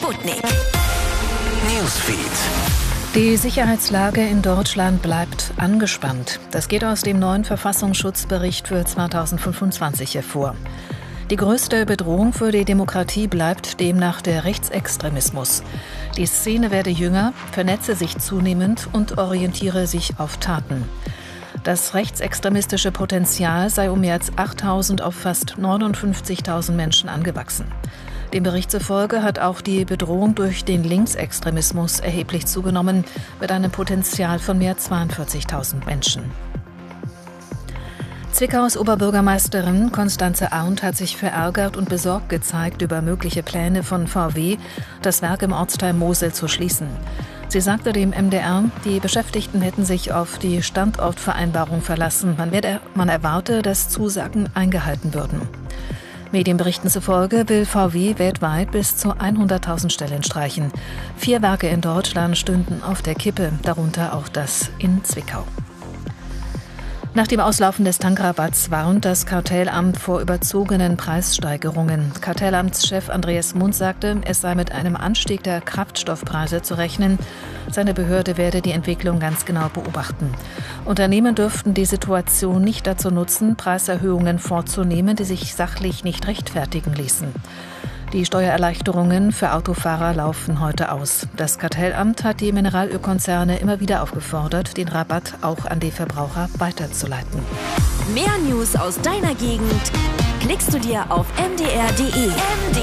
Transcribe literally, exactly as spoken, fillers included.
Sputnik Newsfeed. Die Sicherheitslage in Deutschland bleibt angespannt. Das geht aus dem neuen Verfassungsschutzbericht für zweitausendfünfundzwanzig hervor. Die größte Bedrohung für die Demokratie bleibt demnach der Rechtsextremismus. Die Szene werde jünger, vernetze sich zunehmend und orientiere sich auf Taten. Das rechtsextremistische Potenzial sei um mehr als achttausend auf fast neunundfünfzigtausend Menschen angewachsen. Dem Bericht zufolge hat auch die Bedrohung durch den Linksextremismus erheblich zugenommen, mit einem Potenzial von mehr als zweiundvierzigtausend Menschen. Zwickaus Oberbürgermeisterin Constanze Arndt hat sich verärgert und besorgt gezeigt über mögliche Pläne von V W, das Werk im Ortsteil Mosel zu schließen. Sie sagte dem M D R, die Beschäftigten hätten sich auf die Standortvereinbarung verlassen. Man, werde, man erwarte, dass Zusagen eingehalten würden. Medienberichten zufolge will V W weltweit bis zu hunderttausend Stellen streichen. Vier Werke in Deutschland stünden auf der Kippe, darunter auch das in Zwickau. Nach dem Auslaufen des Tankrabatts warnt das Kartellamt vor überzogenen Preissteigerungen. Kartellamtschef Andreas Mund sagte, es sei mit einem Anstieg der Kraftstoffpreise zu rechnen. Seine Behörde werde die Entwicklung ganz genau beobachten. Unternehmen dürften die Situation nicht dazu nutzen, Preiserhöhungen vorzunehmen, die sich sachlich nicht rechtfertigen ließen. Die Steuererleichterungen für Autofahrer laufen heute aus. Das Kartellamt hat die Mineralölkonzerne immer wieder aufgefordert, den Rabatt auch an die Verbraucher weiterzuleiten. Mehr News aus deiner Gegend klickst du dir auf m d r punkt d e.